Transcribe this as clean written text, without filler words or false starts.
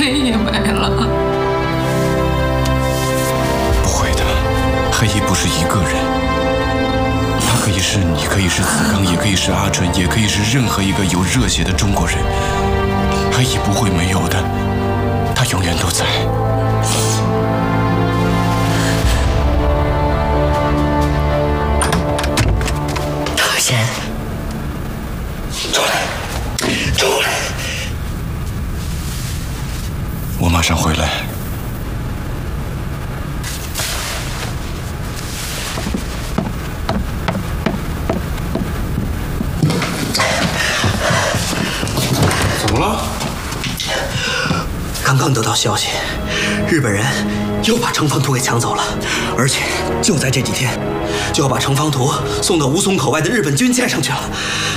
黑也没了。 不会的，黑衣不是一个人，他可以是你，可以是子刚，也可以是阿春，也可以是任何一个有热血的中国人。黑衣不会没有的，他永远都在。 唐贤，出来，出来！ 我马上回来。怎么了？ 刚刚得到消息，日本人又把程方图给抢走了，而且就在这几天，就要把程方图送到吴淞口外的日本军舰上去了。